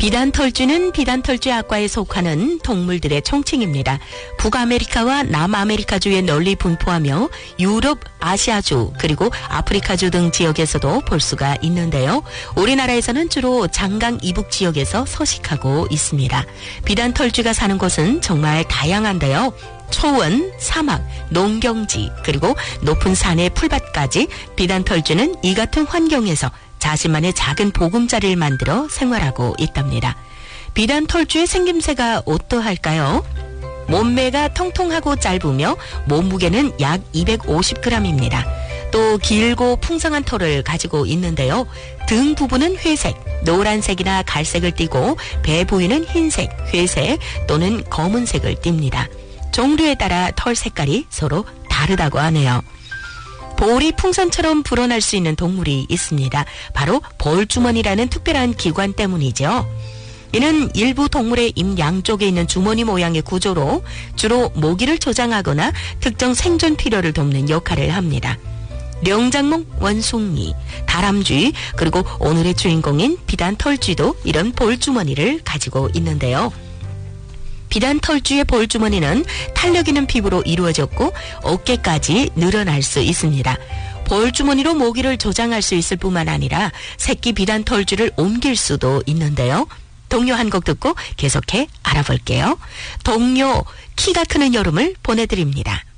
비단털쥐는 비단털쥐 악과에 속하는 동물들의 총칭입니다. 북아메리카와 남아메리카주에 널리 분포하며 유럽, 아시아주 그리고 아프리카주 등 지역에서도 볼 수가 있는데요. 우리나라에서는 주로 장강 이북 지역에서 서식하고 있습니다. 비단털쥐가 사는 곳은 정말 다양한데요. 초원, 사막, 농경지 그리고 높은 산의 풀밭까지 비단털쥐는 이 같은 환경에서 자신만의 작은 보금자리를 만들어 생활하고 있답니다. 비단털쥐의 생김새가 어떠할까요? 몸매가 통통하고 짧으며 몸무게는 약 250g입니다. 또 길고 풍성한 털을 가지고 있는데요. 등 부분은 회색, 노란색이나 갈색을 띠고 배 부위는 흰색, 회색 또는 검은색을 띱니다. 종류에 따라 털 색깔이 서로 다르다고 하네요. 볼이 풍선처럼 불어날 수 있는 동물이 있습니다. 바로 볼주머니라는 특별한 기관 때문이죠. 이는 일부 동물의 입 양쪽에 있는 주머니 모양의 구조로 주로 모기를 조장하거나 특정 생존 필요를 돕는 역할을 합니다. 명장목 원숭이, 다람쥐 그리고 오늘의 주인공인 비단털쥐도 이런 볼주머니를 가지고 있는데요. 비단털쥐의 볼주머니는 탄력 있는 피부로 이루어졌고 어깨까지 늘어날 수 있습니다. 볼주머니로 모기를 조장할 수 있을 뿐만 아니라 새끼 비단털쥐를 옮길 수도 있는데요. 동요 한 곡 듣고 계속해 알아볼게요. 동요 키가 크는 여름을 보내드립니다.